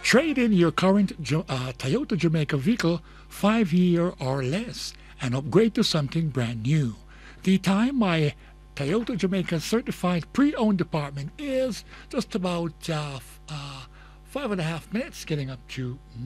Trade in your current Toyota Jamaica vehicle 5 year or less and upgrade to something brand new. The time my Toyota Jamaica certified pre-owned department is just about 5.5 minutes getting up to